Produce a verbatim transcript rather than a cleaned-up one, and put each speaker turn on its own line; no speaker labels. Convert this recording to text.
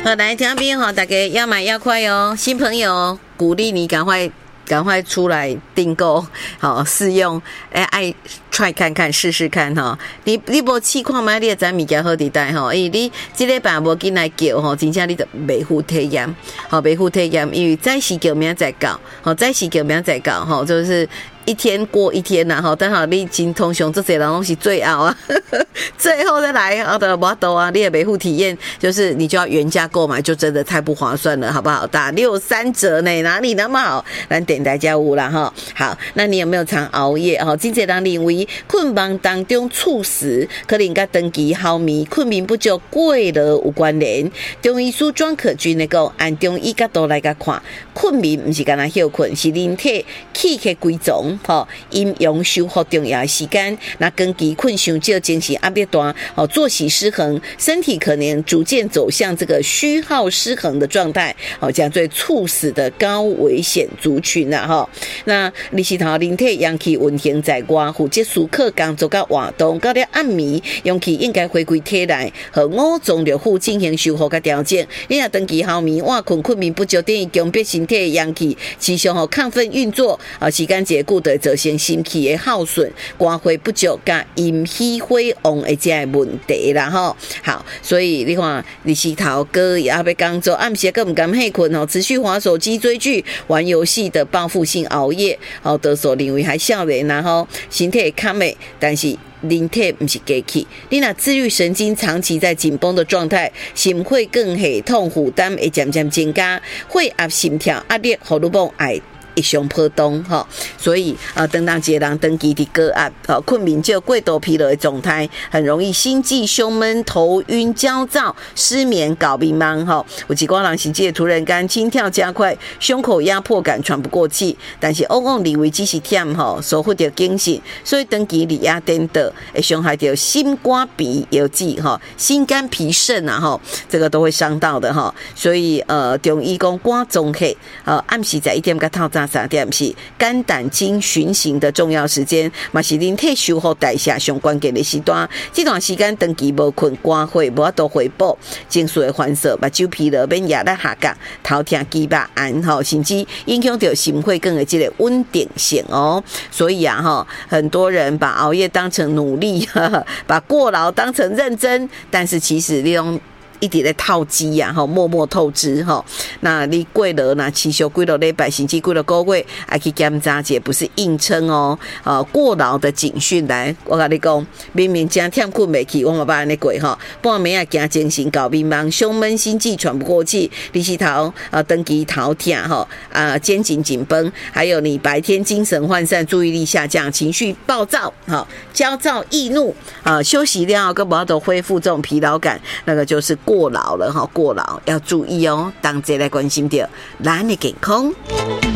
好，来听众哈，大家要买要快哦，新朋友鼓励你赶快。赶快出来订购，好试用，哎爱 try 看看试试看哈。你你无试看嘛？你也知物件好伫带吼，因为你这个版无进来叫吼，真正你就袂负体验，好袂负体验，因为再时叫明再搞，好再时叫明再搞，吼就是一天过一天呐，吼，等好你真通常这些人东西最后啊，最后再来啊的无多啊，你也袂负体验，就是你就要原价购买，就真的太不划算了，好不好？打六三折呢，哪里那么好？咱点大家有啦哈。好，那你有没有常熬夜？哈，真侪人认为困梦当中猝死，可能甲长期耗眠、困眠不足、过劳有关联。中医师庄可君的讲，按中医角度来甲看，困眠不是干那休困，是人体气血归总。吼，阴阳修复重要的时间，那根据困伤少、精神压力大，哦，作息失衡，身体可能逐渐走向这个虚耗失衡的状态，哦，这样最猝死的高危险族群啊，哈。那你是头人体阳气运行在外，负责思考工作甲活动，到了暗暝，阳气应该回归体内，和五脏六腑进行修复甲调整。你若长期耗眠、晚困、困眠不足，等于强迫身体的阳气持续吼亢奋运作，啊，时间节久的造成心气的耗损、肝火不足、甲阴虚火旺的这个问题啦吼。好，所以你看，日时头哥也要工作，暗时更唔敢睡困哦，持续滑手机、追剧、玩游戏的报复性熬夜，哦，多数认为还少年然后身体会较美，但是人体不是机器，你若自律神经长期在紧绷的状态，心血管系统负担会渐渐增加，血压、心跳、压力、荷尔蒙爱一上波动哈，所以啊，当当一个人长期的个案，好困眠就过度疲劳的状态，很容易心悸、胸闷、头晕、焦躁、失眠、搞迷茫哈。有几个人是这突然间心跳加快、胸口压迫感、喘不过气，但是往往认为只是忝哈，疏忽掉精神，所以长期离压颠倒，会伤害到心肝脾腰肌哈，心肝脾肾啊哈，这个都会伤到的哈。所以呃，中医讲肝综合，呃，暗时在一点个套餐。三点是肝胆经循行的重要时间，嘛是人体修复代谢上关键的时段。这段时间长期无困，肝火无法度回补，情绪的反射，目睭疲劳，免压力下降，头痛、肌肉炎吼，甚至影响到心血管的这个稳定性哦。所以啊哈，很多人把熬夜当成努力，呵呵把过劳当成认真，但是其实利用。一直在套机呀，哈，默默透支哈。那你过了那持续几落礼拜，甚至几落个月，还去检查者，不是硬撑哦。呃，过劳的警讯来，我跟你讲，明明真忝困袂去，我嘛把安尼过哈。半暝啊，惊精神搞迷茫，胸闷心悸，喘不过气，你是头啊，登记头痛哈，啊，肩颈紧绷，还有你白天精神涣散，注意力下降，情绪暴躁，哈，焦躁易怒啊，休息了跟不都恢复这种疲劳感，那个就是。过劳了哈，过劳要注意哦，当这来关心到咱的健康。